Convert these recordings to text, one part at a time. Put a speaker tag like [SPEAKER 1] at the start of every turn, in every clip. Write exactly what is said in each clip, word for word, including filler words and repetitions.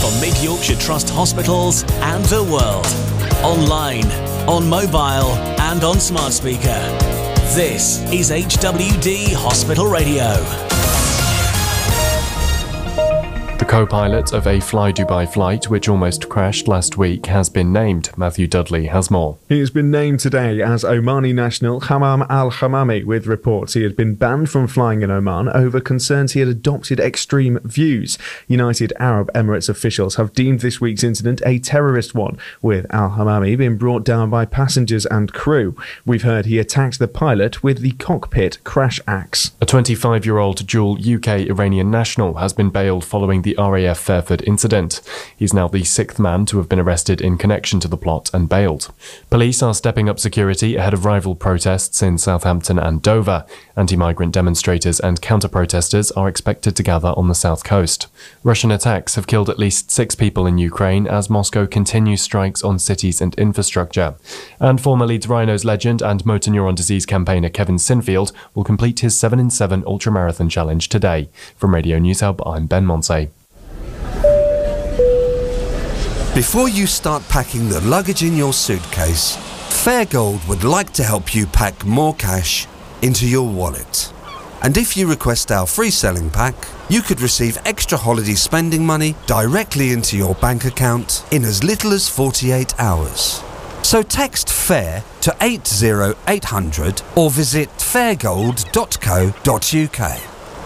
[SPEAKER 1] for Mid Yorkshire Trust hospitals and the world. Online, on mobile and on smart speaker. This is H W D Hospital Radio.
[SPEAKER 2] The co-pilot of a Fly Dubai flight, which almost crashed last week, has been named. Matthew Dudley has more.
[SPEAKER 3] He has been named today as Omani national Hammam al-Hammami, with reports he had been banned from flying in Oman over concerns he had adopted extreme views. United Arab Emirates officials have deemed this week's incident a terrorist one, with al-Hammami being brought down by passengers and crew. We've heard he attacked the pilot with the cockpit crash axe.
[SPEAKER 2] A twenty-five-year-old dual U K-Iranian national has been bailed following the R A F Fairford incident. He's now the sixth man to have been arrested in connection to the plot and bailed. Police are stepping up security ahead of rival protests in Southampton and Dover. Anti-migrant demonstrators and counter-protesters are expected to gather on the south coast. Russian attacks have killed at least six people in Ukraine as Moscow continues strikes on cities and infrastructure. And former Leeds Rhinos legend and motor neuron disease campaigner Kevin Sinfield will complete his seven in seven ultramarathon challenge today. From Radio News Hub, I'm Ben Monsey.
[SPEAKER 4] Before you start packing the luggage in your suitcase, Fairgold would like to help you pack more cash into your wallet. And if you request our free selling pack, you could receive extra holiday spending money directly into your bank account in as little as forty-eight hours. So text FAIR to eight zero eight hundred or visit fairgold dot co dot U K.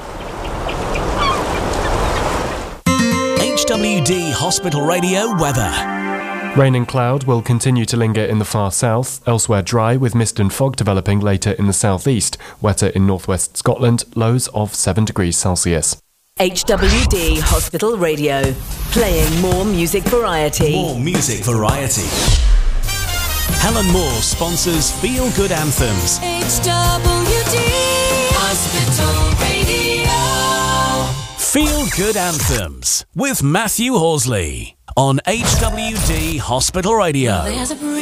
[SPEAKER 1] H W D Hospital Radio weather.
[SPEAKER 2] Rain and cloud will continue to linger in the far south, elsewhere dry with mist and fog developing later in the southeast, wetter in northwest Scotland, lows of seven degrees Celsius.
[SPEAKER 5] H W D Hospital Radio, playing more music variety.
[SPEAKER 1] More music variety. Helen Moore sponsors Feel Good Anthems.
[SPEAKER 6] H W D Hospital Radio.
[SPEAKER 1] Feel Good Anthems with Matthew Horsley on H W D Hospital Radio.